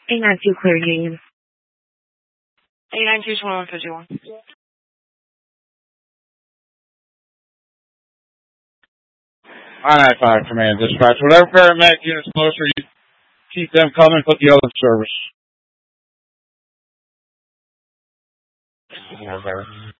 892 clear Union. 892-2151. 995 Command Dispatch. Whatever paramedic unit's closer, you keep them coming, put the other in service.